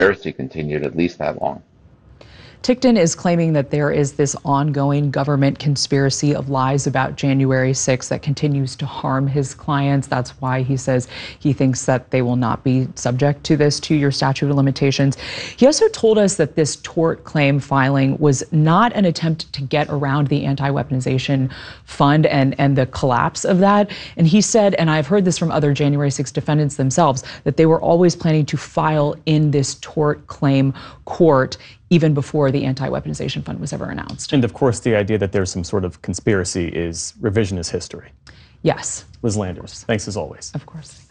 conspiracy continued at least that long. Tickton is claiming that there is this ongoing government conspiracy of lies about January 6th that continues to harm his clients. That's why he says he thinks that they will not be subject to this 2-year statute of limitations. He also told us that this tort claim filing was not an attempt to get around the anti-weaponization fund and the collapse of that. And he said, and I've heard this from other January 6th defendants themselves, that they were always planning to file in this tort claim court even before the anti-weaponization fund was ever announced. And of course, the idea that there's some sort of conspiracy is revisionist history. Yes. Liz Landers, thanks as always. Of course.